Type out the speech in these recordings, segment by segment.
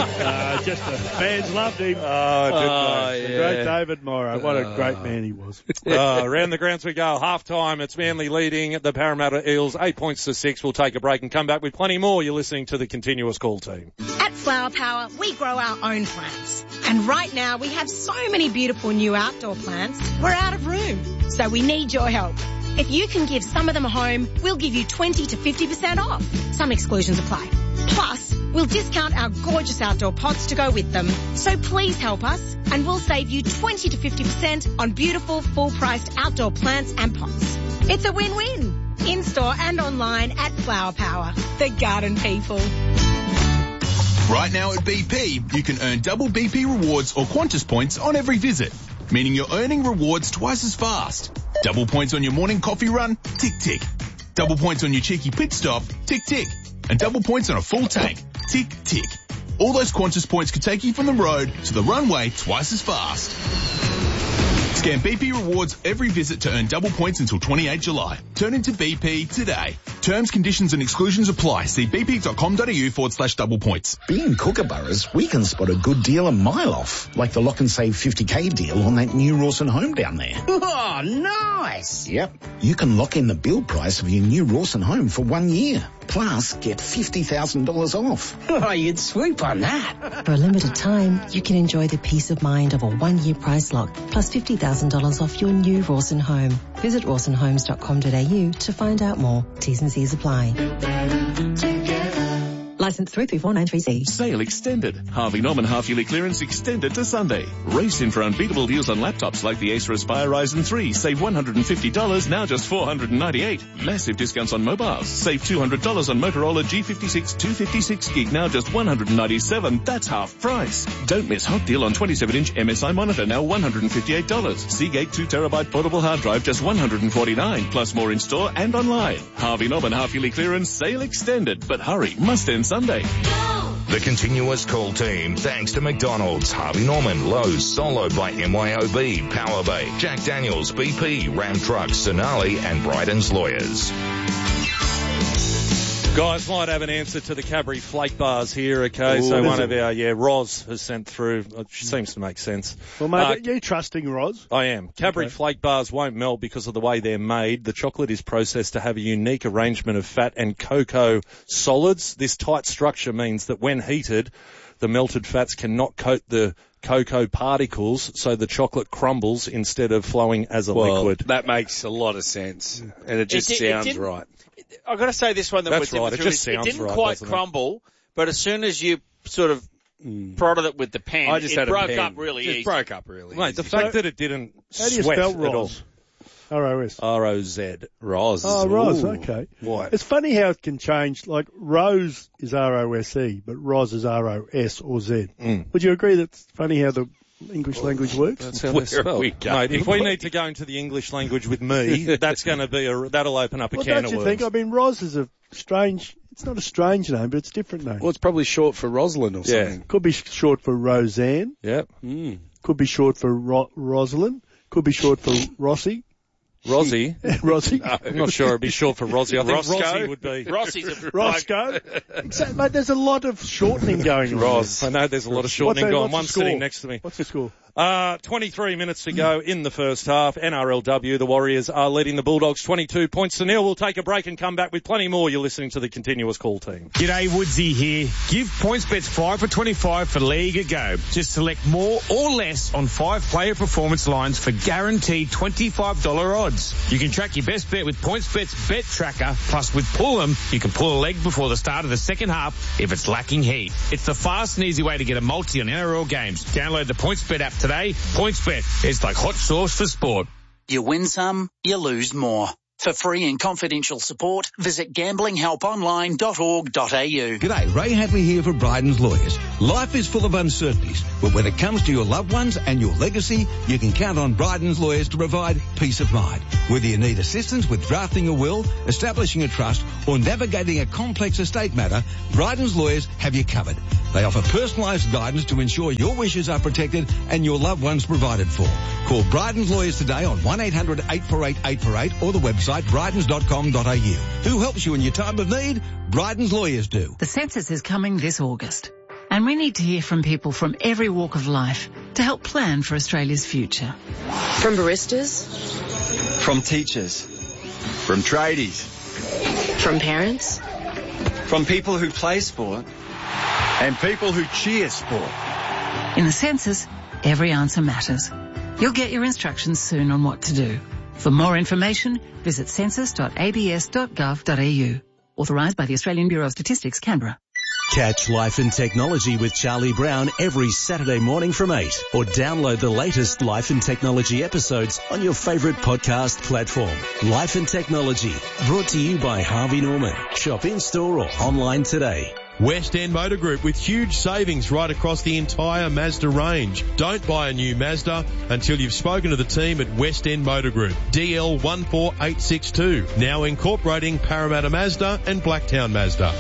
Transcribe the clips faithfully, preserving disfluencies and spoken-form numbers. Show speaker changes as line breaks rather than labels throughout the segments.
uh, just the fans loved him.
Oh, did
Oh,
they?
The
yeah.
great David Morrow. What a great man he was.
Uh, around the grounds we go. Half time. It's Manly leading the Parramatta Eels eight points to six. We'll take a break and come back with plenty more. You're listening to the Continuous Call team.
At Flower Power, we grow our own plants. And right now, we have so many beautiful new outdoor plants, we're out of room. So we need your help. If you can give some of them a home, we'll give you twenty to fifty percent off. Some exclusions apply. Plus, we'll discount our gorgeous outdoor pots to go with them. So please help us, and we'll save you twenty to fifty percent on beautiful, full-priced outdoor plants and pots. It's a win-win. In-store and online at Flower Power, the garden people.
Right now at B P, you can earn double B P rewards or Qantas points on every visit, meaning you're earning rewards twice as fast. Double points on your morning coffee run? Tick, tick. Double points on your cheeky pit stop? Tick, tick. And double points on a full tank? Tick, tick. All those Qantas points can take you from the road to the runway twice as fast. Scan B P rewards every visit to earn double points until twenty-eighth July. Turn into B P today. Terms, conditions and exclusions apply. See bp.com.au forward slash double points.
Being Kookaburras, we can spot a good deal a mile off, like the Lock and Save fifty K deal on that new Rawson home down there.
Oh, nice.
Yep. You can lock in the build price of your new Rawson home for one year. Plus, get fifty thousand dollars off.
Oh, you'd swoop on that.
For a limited time, you can enjoy the peace of mind of a one-year price lock, plus fifty thousand dollars off your new Rawson home. Visit rawson homes dot com dot a u to find out more. T's and C's apply. License three three four nine three C.
Sale extended. Harvey Norman half-yearly clearance extended to Sunday. Race in for unbeatable deals on laptops like the Acer Aspire Ryzen three. Save one hundred fifty dollars, now just four hundred ninety-eight dollars. Massive discounts on mobiles. Save two hundred dollars on Motorola G fifty-six two fifty-six gig, now just one hundred ninety-seven dollars. That's half price. Don't miss hot deal on twenty-seven inch M S I monitor, now one hundred fifty-eight dollars. Seagate two terabyte portable hard drive, just one hundred forty-nine dollars. Plus more in store and online. Harvey Norman half-yearly clearance, sale extended. But hurry, must end Sunday.
The Continuous Call team, thanks to McDonald's, Harvey Norman, Lowe's, Solo by M Y O B, Power Bay, Jack Daniels, B P, Ram Trucks, Sonali and Bryden's Lawyers.
Guys might have an answer to the Cadbury flake bars here, okay?
Ooh,
so one
it?
of our, yeah, Roz has sent through. It seems to make sense.
Well, mate,
Uh,
are you trusting Roz?
I am. Cadbury
Okay.
flake bars won't melt because of the way they're made. The chocolate is processed to have a unique arrangement of fat and cocoa solids. This tight structure means that when heated, the melted fats cannot coat the cocoa particles, so the chocolate crumbles instead of flowing as a
Well,
liquid.
that makes a lot of sense, and it just
It di- it
sounds
didn't-
right.
I've got to say this one that
That's
was
right, it just
it
sounds
didn't
right,
quite
doesn't it?
crumble, but as soon as you sort of prodded it with the pen,
I just
it
had
broke
a pen.
up really
just
easy.
broke up really
Mate, the
easy.
fact
So-
that it didn't
How do you
sweat
spell
at all.
Roz? R O S.
R O Z.
Roz.
Oh, Roz,
Ooh.
okay.
What?
It's funny how it can change. Like, Rose is R O S E, but Roz is R O S or Z.
Mm.
Would you agree that's funny how the English language works?
That's how
Where
they spell.
are we going?
Mate, if we need to go into the English language with me, that's going to be a, that'll open up a
Well,
can
don't
of
you
worms.
think? I mean, Roz is a strange, it's not a strange name, but it's a different name.
Well, it's probably short for Rosalind or
Yeah.
something.
Could be sh- short for Roseanne.
Yep.
Mm.
Could be short for Ro- Rosalind. Could be short for Rossi.
Rosie.
Rossi.
I'm not sure it'd be short for Rosie. I think
Roscoe?
Rosie would be.
Rossi's a
Roscoe. Exactly, mate, there's a lot of shortening going on.
Ros. I know there's a lot of shortening
What's the-
going.
what's the
One
score?
sitting next to me.
What's the score?
Uh, twenty-three minutes to go in the first half. N R L W, the Warriors are leading the Bulldogs twenty-two points to nil. We'll take a break and come back with plenty more. You're listening to the Continuous Call team.
G'day, Woodsy here. Give PointsBets five for twenty-five for League a go. Just select more or less on five player performance lines for guaranteed twenty-five dollars odds. You can track your best bet with PointsBet's Bet Tracker. Plus, with Pull'em, you can pull a leg before the start of the second half if it's lacking heat. It's the fast and easy way to get a multi on N R L games. Download the PointsBet app today. PointsBet, it's like hot sauce for sport.
You win some, you lose more. For free and confidential support, visit gambling help online dot org dot a u.
G'day, Ray Hadley here for Bryden's Lawyers. Life is full of uncertainties, but when it comes to your loved ones and your legacy, you can count on Bryden's Lawyers to provide peace of mind. Whether you need assistance with drafting a will, establishing a trust, or navigating a complex estate matter, Bryden's Lawyers have you covered. They offer personalised guidance to ensure your wishes are protected and your loved ones provided for. Call Bryden's Lawyers today on one eight hundred eight four eight eight four eight or the website brydens dot com dot a u. Who helps you in your time of need? Bryden's Lawyers do.
The census is coming this August. And And we need to hear from people from every walk of life to help plan for Australia's future.
From baristas.
From teachers. From tradies.
From parents.
From people who play sport. And people who cheer sport.
In the census, every answer matters. You'll get your instructions soon on what to do. For more information, visit census dot a b s dot gov dot a u. Authorised by the Australian Bureau of Statistics, Canberra.
Catch Life and Technology with Charlie Brown every Saturday morning from eight, or download the latest Life and Technology episodes on your favourite podcast platform. Life and Technology, brought to you by Harvey Norman. Shop in-store or online today.
West End Motor Group with huge savings right across the entire Mazda range. Don't buy a new Mazda until you've spoken to the team at West End Motor Group. D L one four eight six two, now incorporating Parramatta Mazda and Blacktown Mazda.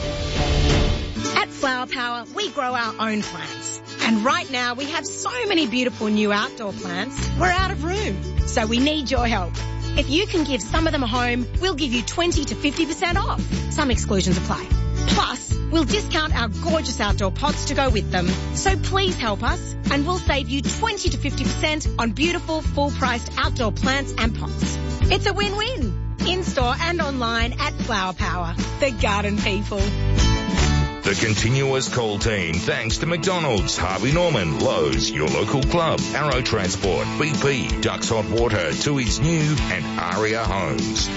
At Flower Power, we grow our own plants. And right now we have so many beautiful new outdoor plants, we're out of room. So we need your help. If you can give some of them a home, we'll give you twenty to fifty percent off. Some exclusions apply. Plus, we'll discount our gorgeous outdoor pots to go with them. So please help us and we'll save you twenty to fifty percent on beautiful, full-priced outdoor plants and pots. It's a win-win. In-store and online at Flower Power, the garden people.
The continuous call team, thanks to McDonald's, Harvey Norman, Lowe's, your local club, Arrow Transport, B P, Ducks Hot Water, Tui's New, and Aria Homes.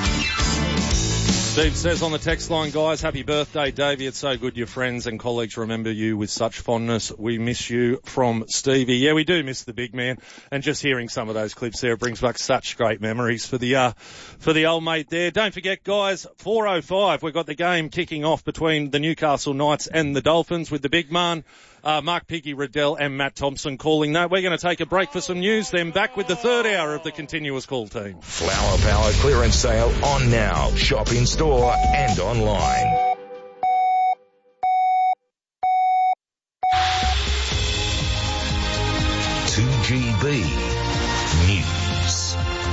Steve says on the text line, guys, happy birthday, Davey. It's so good your friends and colleagues remember you with such fondness. We miss you, from Stevie. Yeah, we do miss the big man. And just hearing some of those clips there, it brings back such great memories for the, uh, for the old mate there. Don't forget, guys, four oh five, we've got the game kicking off between the Newcastle Knights and the Dolphins with the big man. Uh, Mark Piggy, Riddell and Matt Thompson calling. No, we're going to take a break for some news, then back with the third hour of the continuous call team.
Flower Power clearance sale on now. Shop in store and online. two G B News.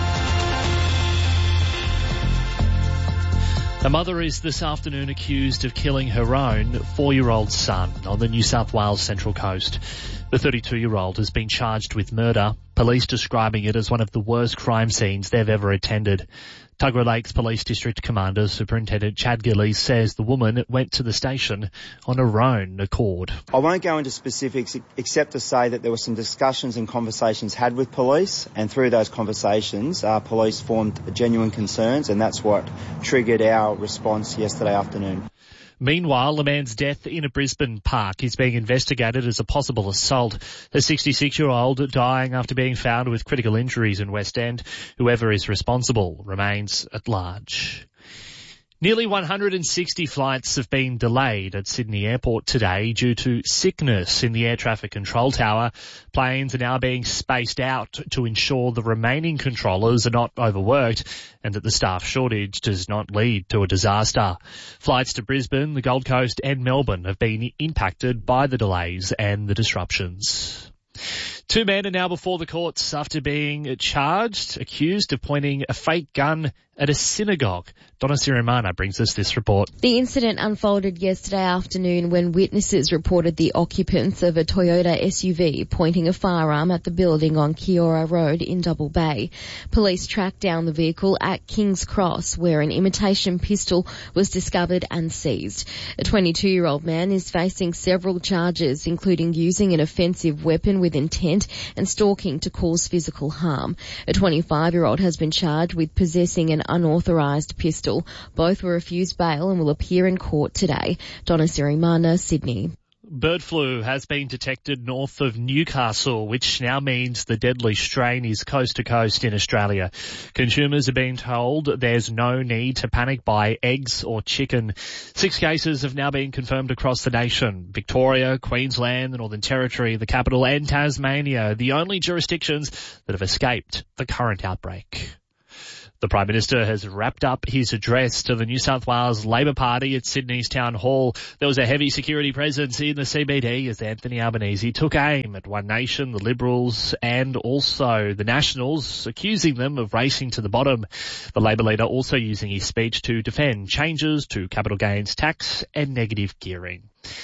A mother is this afternoon accused of killing her own four-year-old son on the New South Wales Central Coast. The thirty-two-year-old has been charged with murder, police describing it as one of the worst crime scenes they've ever attended. Tuggerah Lakes Police District Commander Superintendent Chad Gillies says the woman went to the station on her own accord.
I won't go into specifics except to say that there were some discussions and conversations had with police, and through those conversations, uh, police formed genuine concerns, and that's what triggered our response yesterday afternoon.
Meanwhile, a man's death in a Brisbane park is being investigated as a possible assault. A sixty-six-year-old dying after being found with critical injuries in West End. Whoever is responsible remains at large. Nearly one hundred sixty flights have been delayed at Sydney Airport today due to sickness in the air traffic control tower. Planes are now being spaced out to ensure the remaining controllers are not overworked and that the staff shortage does not lead to a disaster. Flights to Brisbane, the Gold Coast and Melbourne have been impacted by the delays and the disruptions. Two men are now before the courts after being charged, accused of pointing a fake gun at a synagogue. Donna Sirimana brings us this report.
The incident unfolded yesterday afternoon when witnesses reported the occupants of a Toyota S U V pointing a firearm at the building on Kiora Road in Double Bay. Police tracked down the vehicle at King's Cross, where an imitation pistol was discovered and seized. A twenty-two-year-old man is facing several charges, including using an offensive weapon with intent and stalking to cause physical harm. A twenty-five-year-old has been charged with possessing an unauthorised pistol. Both were refused bail and will appear in court today. Donna Sirimana, Sydney.
Bird flu has been detected north of Newcastle, which now means the deadly strain is coast to coast in Australia. Consumers are being told there's no need to panic buy eggs or chicken. Six cases have now been confirmed across the nation. Victoria, Queensland, the Northern Territory, the capital and Tasmania are the only jurisdictions that have escaped the current outbreak. The Prime Minister has wrapped up his address to the New South Wales Labor Party at Sydney's Town Hall. There was a heavy security presence in the C B D as Anthony Albanese took aim at One Nation, the Liberals and also the Nationals, accusing them of racing to the bottom. The Labor leader also using his speech to defend changes to capital gains tax and negative gearing.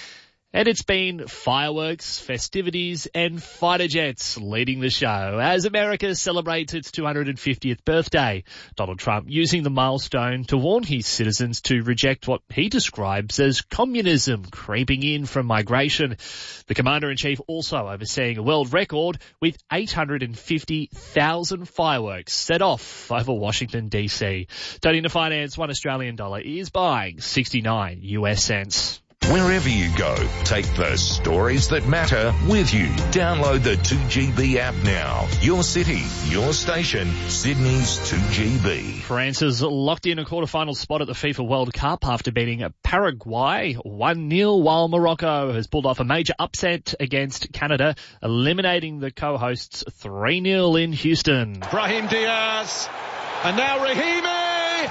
And it's been fireworks, festivities and fighter jets leading the show as America celebrates its two hundred fiftieth birthday. Donald Trump using the milestone to warn his citizens to reject what he describes as communism creeping in from migration. The Commander-in-Chief also overseeing a world record with eight hundred fifty thousand fireworks set off over Washington D C. Turning to finance, one Australian dollar is buying sixty-nine U S cents.
Wherever you go, take the stories that matter with you. Download the two G B app now. Your city, your station, Sydney's two G B.
France has locked in a quarter-final spot at the FIFA World Cup after beating Paraguay one nil, while Morocco has pulled off a major upset against Canada, eliminating the co-hosts three nil in Houston.
Brahim Diaz, and now Rahimi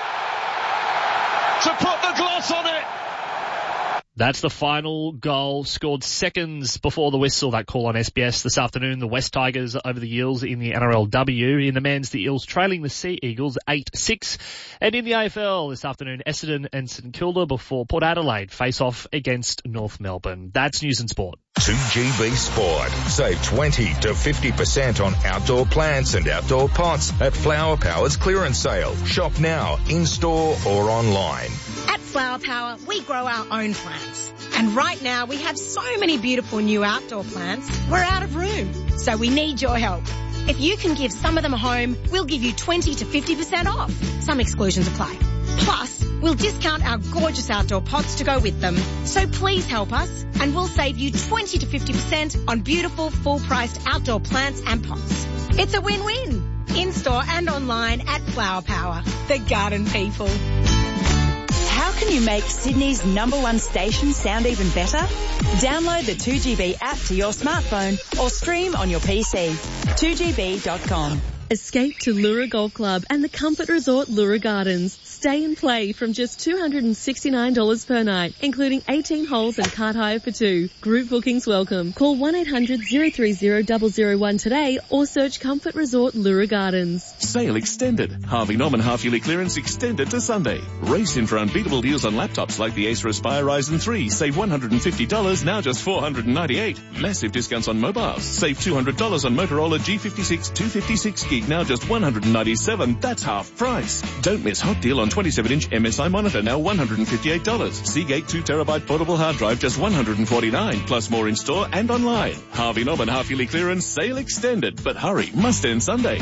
to put the gloss on it.
That's the final goal, scored seconds before the whistle. That call on S B S this afternoon. The West Tigers over the Eels in the N R L W. In the men's, the Eels trailing the Sea Eagles eight six. And in the A F L this afternoon, Essendon and St Kilda before Port Adelaide face off against North Melbourne. That's News and Sport.
two G B Sport. Save twenty to fifty percent on outdoor plants and outdoor pots at Flower Power's clearance sale. Shop now, in-store or online.
At Flower Power, we grow our own plants. And right now, we have so many beautiful new outdoor plants, we're out of room. So we need your help. If you can give some of them a home, we'll give you twenty to fifty percent off. Some exclusions apply. Plus, we'll discount our gorgeous outdoor pots to go with them. So please help us, and we'll save you twenty to fifty percent on beautiful, full-priced outdoor plants and pots. It's a win-win. In-store and online at Flower Power, the garden people.
How can you make Sydney's number one station sound even better? Download the two G B app to your smartphone or stream on your P C. two G B dot com.
Escape to Lura Golf Club and the Comfort Resort Lura Gardens. Stay and play from just two hundred sixty-nine dollars per night, including eighteen holes and cart hire for two. Group bookings welcome. Call one eight hundred, zero three zero, zero zero one today or search Comfort Resort Lura Gardens.
Sale extended. Harvey Norman half-yearly clearance extended to Sunday. Race in for unbeatable deals on laptops like the Acer Aspire Ryzen three. Save one hundred fifty dollars, now just four hundred ninety-eight dollars. Massive discounts on mobiles. Save two hundred dollars on Motorola G fifty-six two fifty-six gig, now just one hundred ninety-seven dollars. That's half price. Don't miss hot deal on twenty-seven inch M S I monitor, now one hundred fifty-eight dollars. Seagate two terabyte portable hard drive, just one hundred forty-nine dollars. Plus more in store and online. Harvey Norman half-yearly clearance sale extended. But hurry, must end Sunday.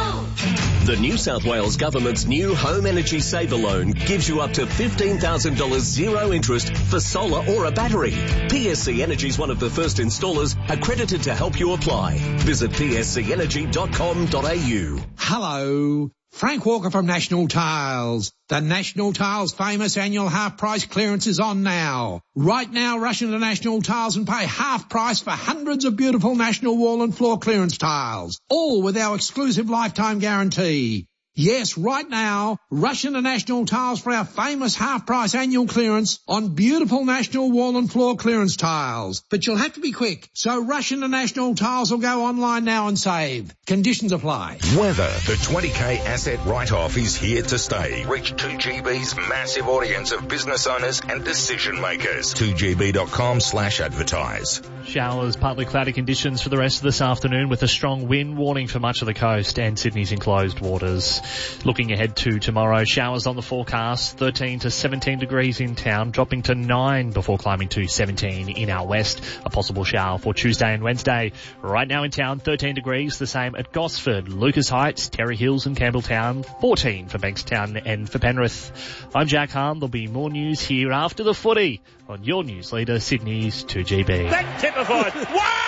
The New South Wales Government's new Home Energy Saver Loan gives you up to fifteen thousand dollars zero interest for solar or a battery. P S C Energy is one of the first installers accredited to help you apply. Visit p s c energy dot com dot a u.
Hello. Frank Walker from National Tiles. The National Tiles famous annual half price clearance is on now. Right now, rush into National Tiles and pay half price for hundreds of beautiful National wall and floor clearance tiles, all with our exclusive lifetime guarantee. Yes, right now, rush into National Tiles for our famous half-price annual clearance on beautiful National wall and floor clearance tiles. But you'll have to be quick, so rush into National Tiles or go online now and save. Conditions apply.
Weather. The twenty K asset write-off is here to stay. Reach two G B's massive audience of business owners and decision makers. two G B dot com slash advertise.
Showers, partly cloudy conditions for the rest of this afternoon with a strong wind warning for much of the coast and Sydney's enclosed waters. Looking ahead to tomorrow, showers on the forecast, thirteen to seventeen degrees in town, dropping to nine before climbing to seventeen in our west. A possible shower for Tuesday and Wednesday. Right now in town, thirteen degrees, the same at Gosford, Lucas Heights, Terry Hills and Campbelltown, fourteen for Bankstown and for Penrith. I'm Jack Hahn. There'll be more news here after the footy on your news leader, Sydney's two G B.
That typified. Wow!